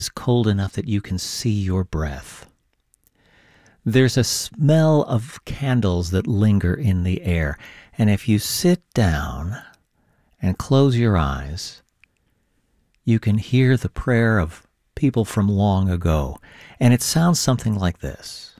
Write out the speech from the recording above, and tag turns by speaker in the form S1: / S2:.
S1: is cold enough that you can see your breath. There's a smell of candles that linger in the air, and if you sit down and close your eyes, you can hear the prayer of people from long ago, and it sounds something like this.